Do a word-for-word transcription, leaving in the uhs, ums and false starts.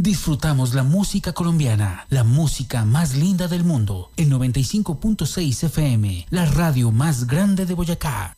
disfrutamos la música colombiana, la música más linda del mundo. En noventa y cinco punto seis F M, la radio más grande de Boyacá.